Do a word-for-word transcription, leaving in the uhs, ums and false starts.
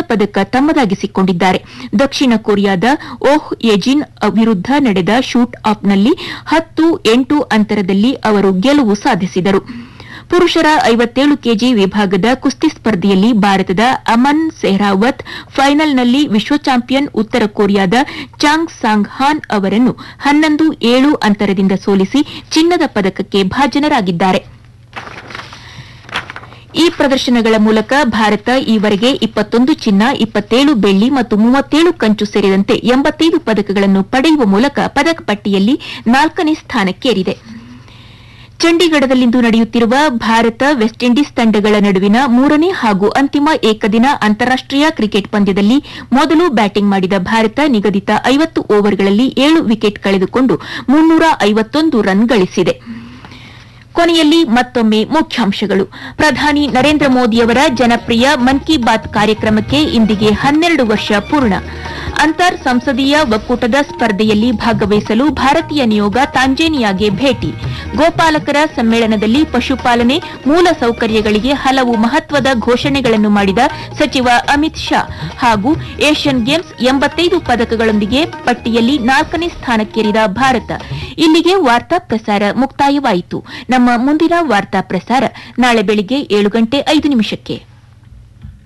ಪದಕ ತಮ್ಮದಾಗಿಸಿಕೊಂಡಿದ್ದಾರೆ. ದಕ್ಷಿಣ ಕೊರಿಯಾದ ಓಹ್ ಯೆಜಿನ್ ವಿರುದ್ಧ ನಡೆದ ಶೂಟ್ ಆಫ್ನಲ್ಲಿ ಹತ್ತು ಎಂಟು ಅಂತರದಲ್ಲಿ ಅವರು ಗೆಲುವು ಸಾಧಿಸಿದರು. ಪುರುಷರ ಐವತ್ತೇಳು ಕೆಜಿ ವಿಭಾಗದ ಕುಸ್ತಿ ಸ್ಪರ್ಧೆಯಲ್ಲಿ ಭಾರತದ ಅಮನ್ ಸೆಹ್ರಾವತ್ ಫೈನಲ್ನಲ್ಲಿ ವಿಶ್ವ ಚಾಂಪಿಯನ್ ಉತ್ತರ ಕೊರಿಯಾದ ಚಾಂಗ್ ಸಾಂಗ್ ಹಾನ್ ಅವರನ್ನು ಹನ್ನೊಂದು ಏಳು ಅಂತರದಿಂದ ಸೋಲಿಸಿ ಚಿನ್ನದ ಪದಕಕ್ಕೆ ಭಾಜನರಾಗಿದ್ದಾರೆ. ಈ ಪ್ರದರ್ಶನಗಳ ಮೂಲಕ ಭಾರತ ಈವರೆಗೆ ಇಪ್ಪತ್ತೊಂದು ಚಿನ್ನ, ಇಪ್ಪತ್ತೇಳು ಬೆಳ್ಳಿ ಮತ್ತು ಮೂವತ್ತೇಳು ಕಂಚು ಸೇರಿದಂತೆ ಎಂಬತ್ತೈದು ಪದಕಗಳನ್ನು ಪಡೆಯುವ ಮೂಲಕ ಪದಕ ಪಟ್ಟಿಯಲ್ಲಿ ನಾಲ್ಕನೇ ಸ್ಥಾನಕ್ಕೇರಿದೆ. ಚಂಡೀಗಢದಲ್ಲಿಂದು ನಡೆಯುತ್ತಿರುವ ಭಾರತ ವೆಸ್ಟ್ ಇಂಡೀಸ್ ತಂಡಗಳ ನಡುವಿನ ಮೂರನೇ ಹಾಗೂ ಅಂತಿಮ ಏಕದಿನ ಅಂತಾರಾಷ್ಟೀಯ ಕ್ರಿಕೆಟ್ ಪಂದ್ಯದಲ್ಲಿ ಮೊದಲು ಬ್ಯಾಟಿಂಗ್ ಮಾಡಿದ ಭಾರತ ನಿಗದಿತ ಐವತ್ತು ಓವರ್ಗಳಲ್ಲಿ ಏಳು ವಿಕೆಟ್ ಕಳೆದುಕೊಂಡು ಮುನ್ನೂರ ಐವತ್ತೊಂದು ರನ್ ಗಳಿಸಿದೆ. ಕೊನೆಯಲ್ಲಿ ಮತ್ತೊಮ್ಮೆ ಮುಖ್ಯಾಂಶಗಳು. ಪ್ರಧಾನಿ ನರೇಂದ್ರ ಮೋದಿಯವರ ಜನಪ್ರಿಯ ಮನ್ ಕಿ ಬಾತ್ ಕಾರ್ಯಕ್ರಮಕ್ಕೆ ಇಂದಿಗೆ ಹನ್ನೆರಡು ವರ್ಷ ಪೂರ್ಣ. ಅಂತರ್ ಸಂಸದೀಯ ಒಕ್ಕೂಟದ ಸ್ಪರ್ಧೆಯಲ್ಲಿ ಭಾಗವಹಿಸಲು ಭಾರತೀಯ ನಿಯೋಗ ತಾಂಜೇನಿಯಾಗೆ ಭೇಟಿ. ಗೋಪಾಲಕರ ಸಮ್ಮೇಳನದಲ್ಲಿ ಪಶುಪಾಲನೆ ಮೂಲ ಸೌಕರ್ಯಗಳಿಗೆ ಹಲವು ಮಹತ್ವದ ಘೋಷಣೆಗಳನ್ನು ಮಾಡಿದ ಸಚಿವ ಅಮಿತ್ ಶಾ. ಹಾಗೂ ಏಷ್ಯನ್ ಗೇಮ್ಸ್ ಎಂಬತ್ತೈದು ಪದಕಗಳೊಂದಿಗೆ ಪಟ್ಟಿಯಲ್ಲಿ ನಾಲ್ಕನೇ ಸ್ಥಾನಕ್ಕೇರಿದ ಭಾರತ. ಇಲ್ಲಿಗೆ ವಾರ್ತಾ ಪ್ರಸಾರ ಮುಕ್ತಾಯವಾಯಿತು. ನಮ್ಮ ಮುಂದಿನ ವಾರ್ತಾ ಪ್ರಸಾರ ನಾಳೆ ಬೆಳಿಗ್ಗೆ ಏಳು ಗಂಟೆ ಐದು ನಿಮಿಷಕ್ಕೆ.